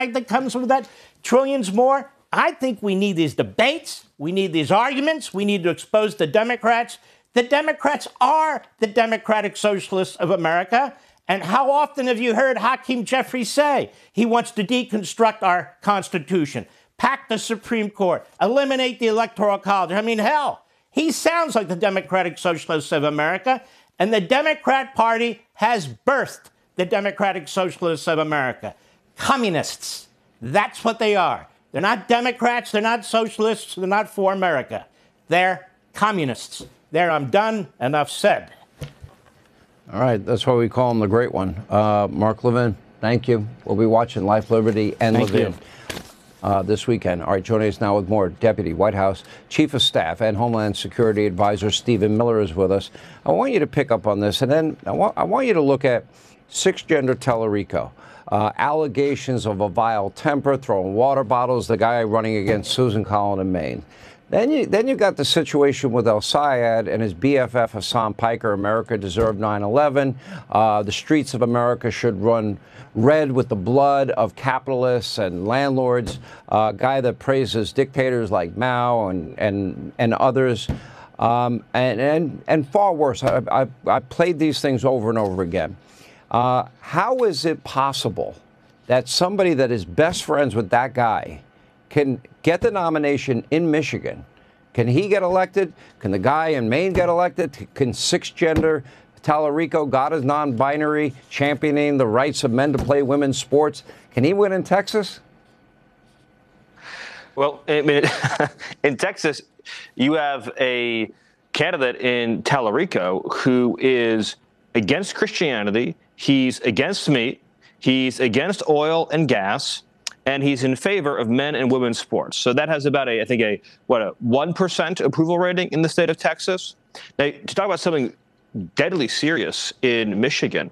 that comes with that, trillions more. I think we need these debates. We need these arguments. We need to expose the Democrats. The Democrats are the Democratic Socialists of America. And how often have you heard Hakeem Jeffries say he wants to deconstruct our Constitution, pack the Supreme Court, eliminate the Electoral College? I mean, hell, he sounds like the Democratic Socialists of America. And the Democrat Party has birthed the Democratic Socialists of America. Communists. That's what they are. They're not Democrats. They're not socialists. They're not for America. They're communists. There, I'm done. Enough said. All right. That's why we call him the Great One. Mark Levin, thank you. We'll be watching Life, Liberty, and Levin this weekend. All right. Joining us now with more, Deputy White House Chief of Staff and Homeland Security Advisor Stephen Miller is with us. I want you to pick up on this, and then I want you to look at Sixgender Tellerico. Allegations of a vile temper, throwing water bottles, the guy running against Susan Collins in Maine. Then you got the situation with El Sayed and his BFF Hassan Piker. America deserved 9/11. The streets of America should run red with the blood of capitalists and landlords. Guy that praises dictators like Mao and others. And far worse. I played these things over and over again. How is it possible that somebody that is best friends with that guy can get the nomination in Michigan? Can he get elected? Can the guy in Maine get elected? Can Sixgender Tellerico, God is non-binary, championing the rights of men to play women's sports, can he win in Texas? Well, I mean, in Texas, you have a candidate in Tellerico who is against Christianity. He's against meat. He's against oil and gas. And he's in favor of men and women's sports. So that has about a 1% approval rating in the state of Texas. Now, to talk about something deadly serious in Michigan,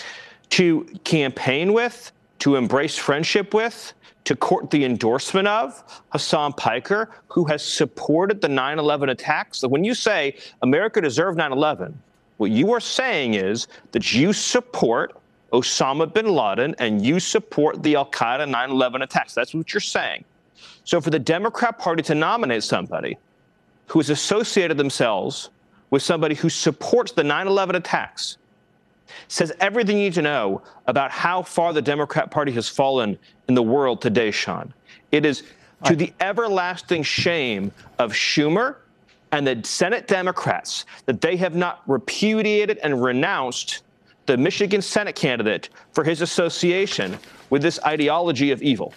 to campaign with, to embrace friendship with, to court the endorsement of Hassan Piker, who has supported the 9/11 attacks. So when you say America deserved 9/11, what you are saying is that you support Osama bin Laden and you support the al-Qaeda 9/11 attacks. That's what you're saying. So for the Democrat Party to nominate somebody who has associated themselves with somebody who supports the 9/11 attacks says everything you need to know about how far the Democrat Party has fallen in the world today, Sean. It is to the everlasting shame of Schumer and the Senate Democrats that they have not repudiated and renounced the Michigan Senate candidate for his association with this ideology of evil.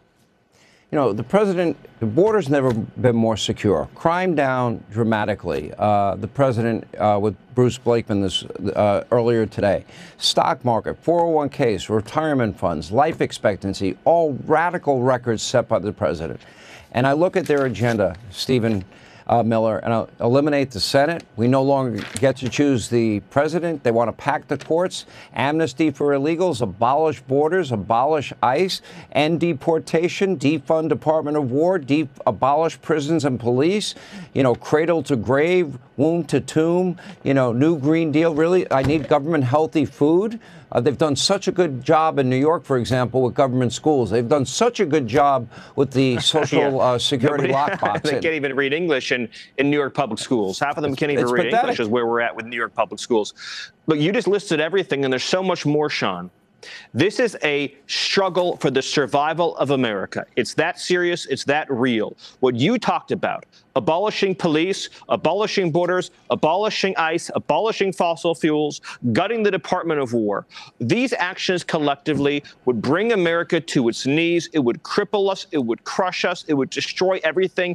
You know, the border's never been more secure. Crime down dramatically. The president with Bruce Blakeman earlier today. Stock market, 401ks, retirement funds, life expectancy, all radical records set by the president. And I look at their agenda, Stephen Miller, and I'll eliminate the Senate. We no longer get to choose the president. They want to pack the courts, amnesty for illegals, abolish borders, abolish ICE, end deportation, defund Department of War, abolish prisons and police, cradle to grave, womb to tomb, new Green Deal. Really, I need government healthy food. They've done such a good job in New York, for example, with government schools. They've done such a good job with the social security lockbox. They can't even read English in New York public schools. Half of them can't even read English, is where we're at with New York public schools. Look, you just listed everything, and there's so much more, Sean. This is a struggle for the survival of America. It's that serious. It's that real. What you talked about, abolishing police, abolishing borders, abolishing ICE, abolishing fossil fuels, gutting the Department of War. These actions collectively would bring America to its knees. It would cripple us. It would crush us. It would destroy everything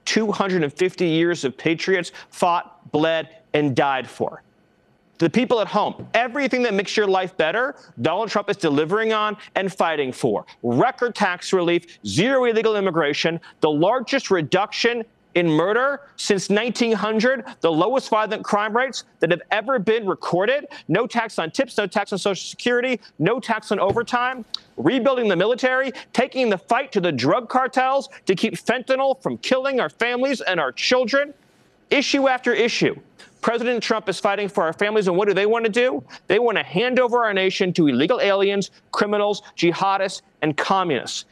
250 years of patriots fought, bled, and died for. The people at home, everything that makes your life better, Donald Trump is delivering on and fighting for. Record tax relief, zero illegal immigration, the largest reduction in murder since 1900, the lowest violent crime rates that have ever been recorded, no tax on tips, no tax on Social Security, no tax on overtime, rebuilding the military, taking the fight to the drug cartels to keep fentanyl from killing our families and our children, issue after issue. President Trump is fighting for our families, and what do? They want to hand over our nation to illegal aliens, criminals, jihadists, and communists.